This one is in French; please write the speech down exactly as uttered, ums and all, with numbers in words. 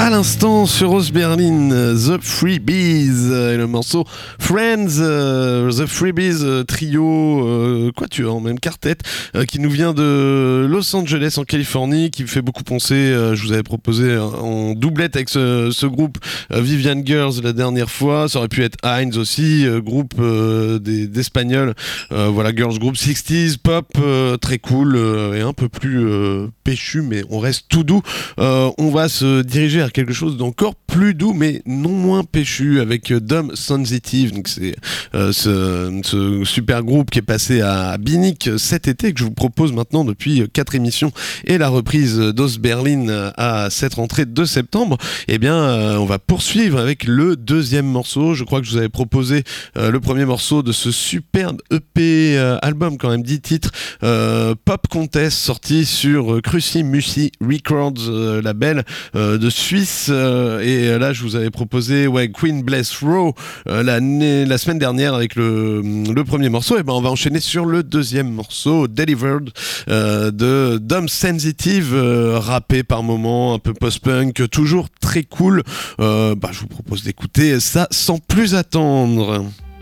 À l'instant sur Rose Berlin, The Freebies et le morceau Friends, euh, The Freebies euh, trio, euh, quoi tu as en même quartet, euh, qui nous vient de Los Angeles en Californie, qui me fait beaucoup penser, euh, je vous avais proposé en doublette avec ce, ce groupe euh, Vivian Girls la dernière fois, ça aurait pu être Heinz aussi, euh, groupe euh, des, d'Espagnols, euh, voilà, girls group sixties, pop, euh, très cool euh, et un peu plus euh, péchu, mais on reste tout doux. Euh, on va se diriger vers quelque chose d'encore plus doux mais non moins péchu avec Dumb Sensitive. Donc c'est euh, ce, ce super groupe qui est passé à Binic cet été, que je vous propose maintenant depuis quatre émissions et la reprise d'Os Berlin à cette rentrée de septembre. Et eh bien euh, on va poursuivre avec le deuxième morceau. Je crois que je vous avais proposé euh, le premier morceau de ce superbe E P euh, album, quand même dix titres, euh, Pop Contest, sorti sur Cruci Musi Records, euh, label euh, de Suisse, euh, et là je vous avais proposé ouais, Queen Bless Row euh, l'année, la semaine dernière avec le, le premier morceau. Et ben on va enchaîner sur le deuxième morceau, Delivered, euh, de Dumb Sensitive, euh, rappé par moments, un peu post-punk, toujours très cool. Euh, bah, je vous propose d'écouter ça sans plus attendre.